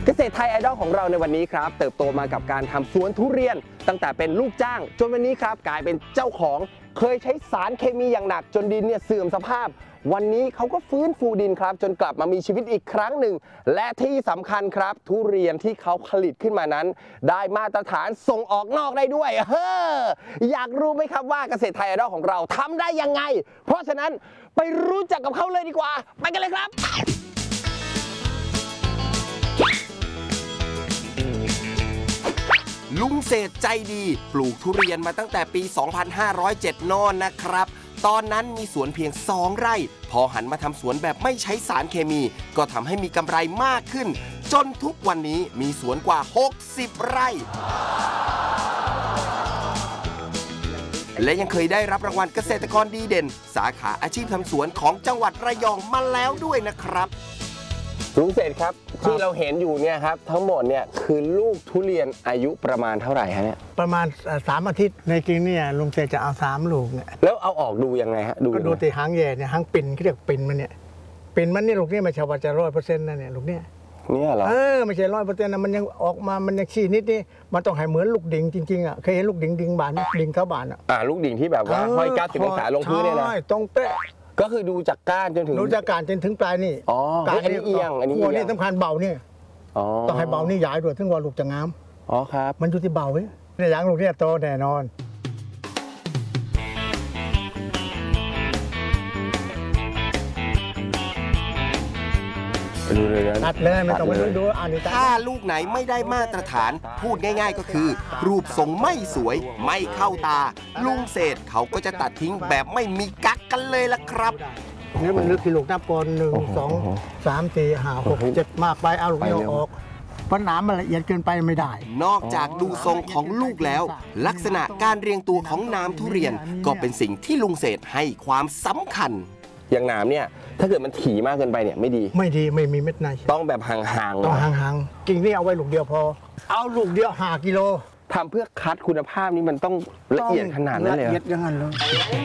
เกษตรไทยไอดอลของเราในวันนี้ครับเติบโตมากับการทำสวนทุเรียนตั้งแต่เป็นลูกจ้างจนวันนี้ครับกลายเป็นเจ้าของเคยใช้สารเคมีอย่างหนักจนดินเนี่ยเสื่อมสภาพวันนี้เขาก็ฟื้นฟูดินครับจนกลับมามีชีวิตอีกครั้งหนึ่งและที่สำคัญครับทุเรียนที่เขาผลิตขึ้นมานั้นได้มาตรฐานส่งออกนอกได้ด้วยอยากรู้ไหมครับว่าเกษตรไทยไอดอลของเราทำได้ยังไงเพราะฉะนั้นไปรู้จักกับเขาเลยดีกว่าไปกันเลยครับลุงเศรษฐ์ใจดีปลูกทุเรียนมาตั้งแต่ปี 2507 โน่นนะครับตอนนั้นมีสวนเพียง2 ไร่พอหันมาทำสวนแบบไม่ใช้สารเคมีก็ทำให้มีกำไรมากขึ้นจนทุกวันนี้มีสวนกว่า60 ไร่และยังเคยได้รับรางวัลเกษตรกรดีเด่นสาขาอาชีพทำสวนของจังหวัดระยองมาแล้วด้วยนะครับลุงเศรษฐ์ครับที่เราเห็นอยู่เนี่ยครับทั้งหมดเนี่ยคือลูกทุเรียนอายุประมาณเท่าไหร่ฮะเนี่ยประมาณ3 อาทิตย์ในจริงเนี่ยลุงเศรษฐ์จะเอา3 ลูกเนี่ยแล้วเอาออกดูยังไงฮะก็ดูตีหางแย่เนี่ยหางปิ่นเขาเรียกปิ่นมันเนี่ยปิ่นมันนี่ลูกนี่ไม่ใช่ว่าจะ100%นะเนี่ยลูกเนี่ยเหรอไม่ใช่100%นะมันยังออกมามันยังชี้นิดนี่มันต้องให้เหมือนลูกดิ่งจริงๆอ่ะเคยเห็นลูกดิ่งบานไหมดิ่งเข้าบานอ่ะลูกดิ่งที่แบบว่าห้อย90 องศาลงพื้นเนี่ยนะตรงเป๊ะก็คือดูจากก้านจนถึงดูจากก้านจนถึงปลายนี่ก้านอันนี้เอียงอันนี้หัวนี่สำคัญเบาเนี่ยต้องให้เบานี่ใหญ่ด้วยถึงว่าลูกจะงามครับมันอยู่ที่เบาเว้ยเนี่ยอย่างลูกเนี่ยโตแน่นอนตัดเลยไม่ต้องไปดูถ้าลูกไหนไม่ได้มาตรฐานพูดง่ายๆก็คือรูปทรงไม่สวยไม่เข้าตาลุงเศรษฐ์เขาก็จะตัดทิ้งแบบไม่มีกั๊กกันเลยล่ะครับนี่มันลึกที่ลูกนับก่อน1 2 3 4 5 6 7มากไปเอาลูกนี้ออกเพราะน้ำมันละเอียดเกินไปไม่ได้นอกจากดูทรงของลูกแล้วลักษณะการเรียงตัวของน้ำทุเรียนก็เป็นสิ่งที่ลุงเศรษฐ์ให้ความสำคัญอย่างน้ำเนี่ยถ้าเกิดมันถี่มากเกินไปเนี่ยไม่ดีไม่มีเม็ดในต้องแบบห่างๆต้องห่างๆกิ่งนี่เอาไว้ลูกเดียวพอเอาลูกเดียว5 กิโลทำเพื่อคัดคุณภาพนี้มันต้องละเอียดขนาดนั้นเลยละเอียดอย่างนั้นเลย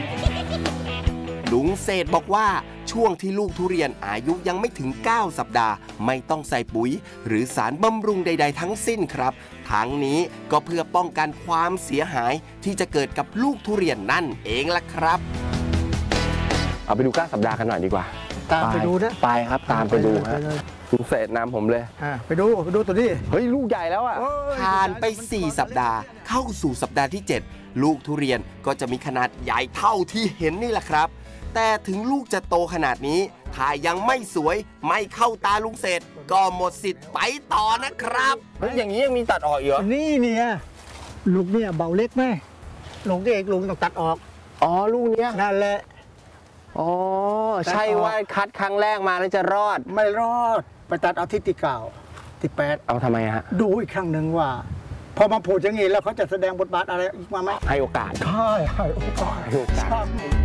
ลุงเศรษฐ์บอกว่าช่วงที่ลูกทุเรียนอายุยังไม่ถึง9 สัปดาห์ไม่ต้องใส่ปุ๋ยหรือสารบำรุงใดๆทั้งสิ้นครับทั้งนี้ก็เพื่อป้องกันความเสียหายที่จะเกิดกับลูกทุเรียนนั่นเองล่ะครับเอาไปดู9 สัปดาห์กันหน่อยดีกว่าตามไปดูนะไปครับตามไปดูฮะลุงเศรษฐ์นำผมเลยไปดูตัวนี้เฮ้ยลูกใหญ่แล้วอ่ะผ่านไป4 สัปดาห์เข้าสู่สัปดาห์ที่7ลูกทุเรียนก็จะมีขนาดใหญ่เท่าที่เห็นนี่แหละครับแต่ถึงลูกจะโตขนาดนี้ถ้ายังไม่สวยไม่เข้าตาลุงเศรษฐ์ก็หมดสิทธิ์ไปต่อนะครับอย่างนี้ยังมีตัดออกอีกเหรอนี่เนี่ยลูกเนี่ยเบาเล็กไหมลูกเอกลุงต้องตัดออกลูกเนี้ยนั่นแหละใช่ว่าคัดครั้งแรกมาแล้วจะรอดไม่รอดไปตัดเอาที่9 ที่ 8 เอาทำไมฮะดูอีกครั้งหนึ่งว่าพอมาพูดอย่างนี้แล้วเขาจะแสดงบทบาทอะไรอีกมาไหมให้โอกาสให้โอกาส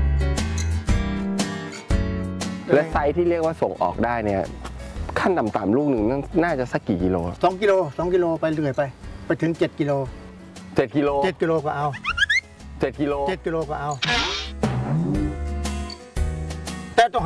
และไซส์ที่เรียกว่าส่งออกได้เนี่ยขั้นต่ำๆลูกหนึ่งน่าจะสักกี่กิโล 2 กิโลไปเรื่อยไปถึง7 กิโล 7 กิโลก็เอา 7 กิโลก็เอา